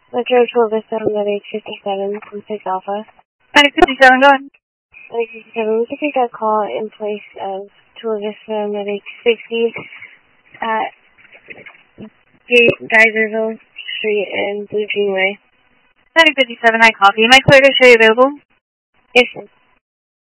Metro 12 Medic 57, Complex Alpha. Medic 57, go ahead. Medic 57, we can take that call in place of Chula Vista Medic 60 at Geyserville Street and Blue Greenway. Medic 57, I copy. Am I clear to show you available? Yes, sir.